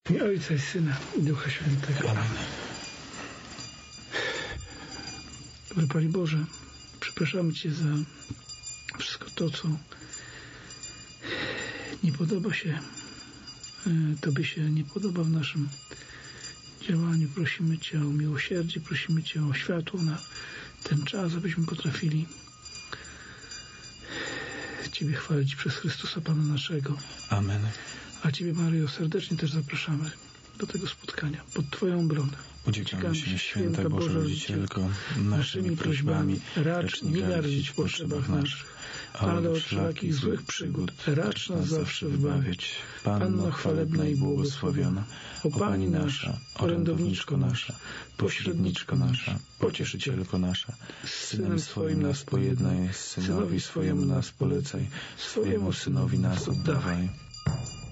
I Ojca i Syna i Ducha Świętego. Amen. Dobry Panie Boże, przepraszamy Cię za wszystko to, co nie podoba się Tobie się nie podoba w naszym działaniu. Prosimy Cię o miłosierdzie, prosimy Cię o światło na ten czas, abyśmy potrafili Ciebie chwalić przez Chrystusa Pana naszego. Amen. A Ciebie, Maryjo, serdecznie też zapraszamy do tego spotkania pod Twoją obronę. Uciekamy się, Święta Boża Rodzicielko, naszymi prośbami racz nie gardzić w potrzebach naszych, ale od wszelakich złych przygód racz nas zawsze wybawiać. Panno chwalebna i błogosławiona, o Pani nasza, orędowniczko nasza, pośredniczko nasza, pocieszycielko nasza, z Synem swoim nas pojednaj, synowi swojemu nas polecaj, swojemu Synowi nas oddawaj.